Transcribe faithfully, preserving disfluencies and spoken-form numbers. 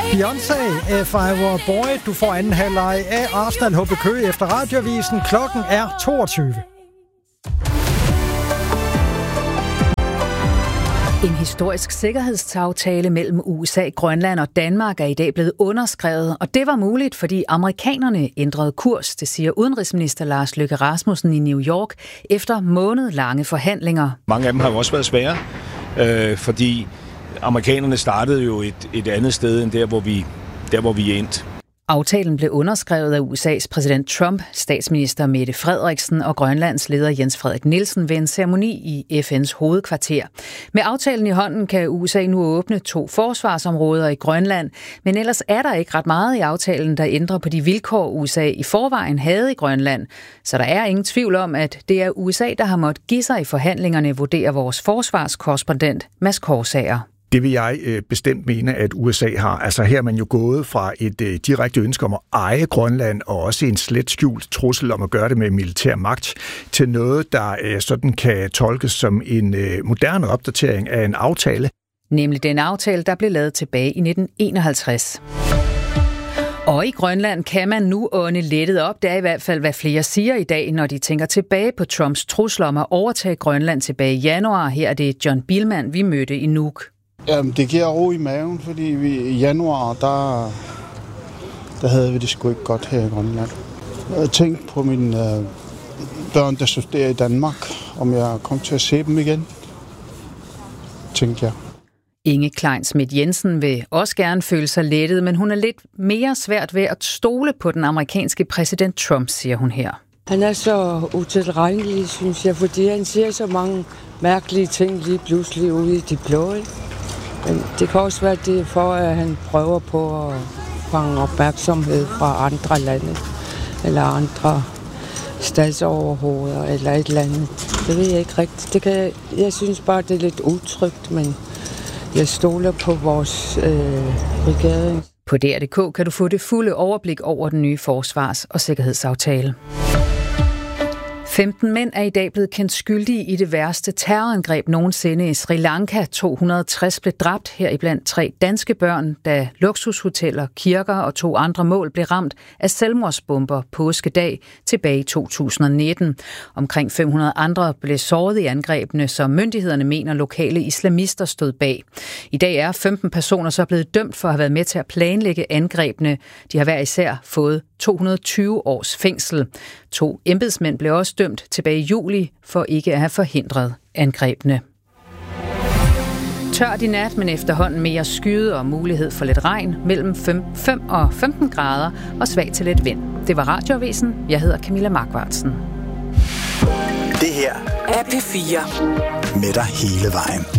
Beyoncé, If I Were a Boy. Du får anden halvleg af Arsenal H B Køge efter Radioavisen. Klokken er toogtyve. En historisk sikkerhedsaftale mellem U S A, Grønland og Danmark er i dag blevet underskrevet, og det var muligt, fordi amerikanerne ændrede kurs, det siger udenrigsminister Lars Løkke Rasmussen i New York efter månedlange forhandlinger. Mange af dem har jo også været svære, øh, fordi amerikanerne startede jo et, et andet sted end der, hvor vi, der, hvor vi endte. Aftalen blev underskrevet af U S A's præsident Trump, statsminister Mette Frederiksen og Grønlands leder Jens Frederik Nielsen ved en ceremoni i F N's hovedkvarter. Med aftalen i hånden kan U S A nu åbne to forsvarsområder i Grønland, men ellers er der ikke ret meget i aftalen, der ændrer på de vilkår, U S A i forvejen havde i Grønland. Så der er ingen tvivl om, at det er U S A, der har måttet give sig i forhandlingerne, vurderer vores forsvarskorrespondent Mads Korsager. Det vil jeg øh, bestemt mene, at U S A har. Altså her er man jo gået fra et øh, direkte ønske om at eje Grønland, og også en slet skjult trussel om at gøre det med militær magt, til noget, der øh, sådan kan tolkes som en øh, moderne opdatering af en aftale. Nemlig den aftale, der blev lavet tilbage i nitten enoghalvtreds. Og i Grønland kan man nu ånde lettet op. Det er i hvert fald, hvad flere siger i dag, når de tænker tilbage på Trumps trusler om at overtage Grønland tilbage i januar. Her er det John Bielmann, vi mødte i Nuuk. Jamen, det giver ro i maven, fordi vi, i januar, der, der havde vi det sgu ikke godt her i Grønland. Jeg tænkte på mine øh, børn, der studerer i Danmark, om jeg kom til at se dem igen, tænkte jeg. Inge Klein Schmidt Jensen vil også gerne føle sig lettet, men hun er lidt mere svært ved at stole på den amerikanske præsident Trump, siger hun her. Han er så utilregnelig, synes jeg, fordi han siger så mange mærkelige ting lige pludselig ude i de blå. Men det kan også være det for, at han prøver på at fange opmærksomhed fra andre lande, eller andre statsoverhoveder, eller et eller andet. Det ved jeg ikke rigtigt. Det kan, jeg synes bare, det er lidt utrygt, men jeg stoler på vores øh, regering. På D R punktum d k kan du få det fulde overblik over den nye forsvars- og sikkerhedsaftale. femten mænd er i dag blevet kendt skyldige i det værste terrorangreb nogensinde i Sri Lanka. to hundrede og tres blev dræbt, heriblandt tre danske børn, da luksushoteller, kirker og to andre mål blev ramt af selvmordsbomber påskedag tilbage i to tusind og nitten. Omkring fem hundrede andre blev såret i angrebene, som myndighederne mener lokale islamister stod bag. I dag er femten personer så blevet dømt for at have været med til at planlægge angrebene. De har hver især fået to hundrede og tyve års fængsel. To embedsmænd blev også dømt tilbage i juli for ikke at have forhindret angrebene. Tørt i nat, men efterhånden mere skyde og mulighed for lidt regn mellem fem og femten grader og svag til lidt vind. Det var Radioavisen. Jeg hedder Camilla Markvartsen. Det her er P fire med dig hele vejen.